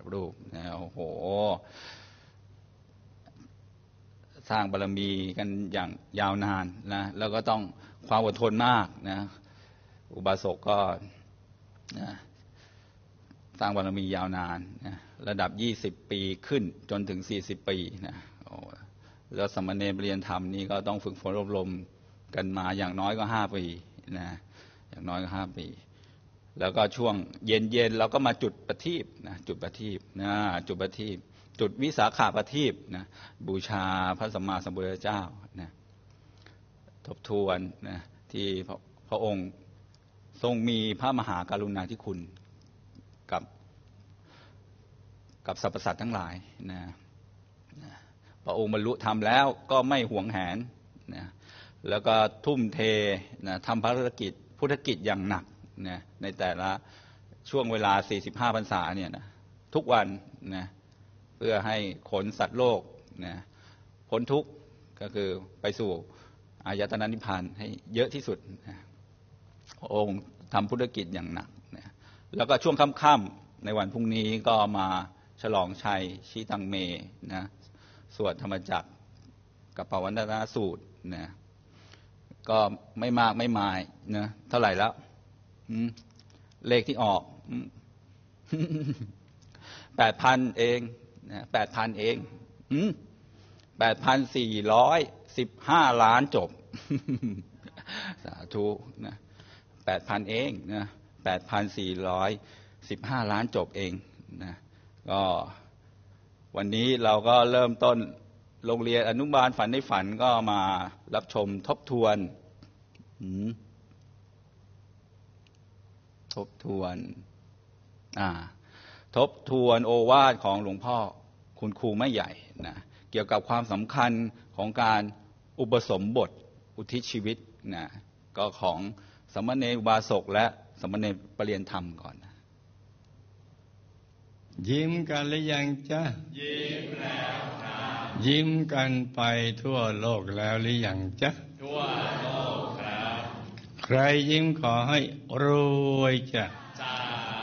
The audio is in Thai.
รูปนะโอ้โหสร้างบารมีกันอย่างยาวนานนะแล้วก็ต้องความอดทนมากนะอุบาสกก็นะสร้างบารมียาวนานนะระดับ20 ปีขึ้นจนถึง40 ปีนะแล้วสมณเณรเรียนธรรมนี่ก็ต้องฝึกฝนอบรมกันมาอย่างน้อยก็5 ปีนะอย่างน้อยก็5 ปีแล้วก็ช่วงเย็นๆเราก็มาจุดประทีปนะจุดประทีปนะจุดประทีปจุดวิสาขาประทีปนะบูชาพระสัมมาสัมพุทธเจ้านะทบทวนนะที่พระองค์ทรงมีพระมหากรุณาธิคุณกับสรรพสัตว์ทั้งหลายนะพระองค์บรรลุธรรมแล้วก็ไม่หวงแหนนะแล้วก็ทุ่มเทนะทำภารกิจพุทธกิจอย่างหนักนะในแต่ละช่วงเวลา45 พรรษาเนี่ยนะทุกวันนะเพื่อให้ขนสัตว์โลกนะพ้นทุกข์ก็คือไปสู่อายตนะนิพพานให้เยอะที่สุดนะพระองค์ทำพุทธกิจอย่างหนักนะแล้วก็ช่วงค่ำๆในวันพรุ่งนี้ก็มาฉลองชัยชีตังเมนะสวดธรรมจักรกับปวัณณสูตรนะก็ไม่มากไม่มายนะเท่าไหร่แล้วเลขที่ออก 8,000 เองนะ 8,000 เอง8,415 ล้านจบ สาธุนะ 8,000 เองนะ8,415 ล้านจบเองนะก็วันนี้เราก็เริ่มต้นโรงเรียนอนุบาลฝันในฝันก็มารับชมทบทวนทบทวนโอวาทของหลวงพ่อคุณครูแม่ใหญ่นะเกี่ยวกับความสำคัญของการอุปสมบทอุทิศชีวิตนะก็ของสมณเณรอุบาสกและสมณเณรประเรียนธรรมก่อนนะยิ้มกันหรือยังจ๊ะยิ้มแล้วครับยิ้มกันไปทั่วโลกแล้วหรือยังจ๊ะทั่วโลกครับใครยิ้มขอให้รวยจ้ะ